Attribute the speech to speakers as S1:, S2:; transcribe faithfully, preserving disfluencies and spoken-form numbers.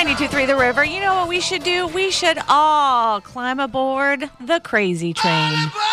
S1: ninety-two point three The River. You know what we should do? We should all climb aboard the crazy train.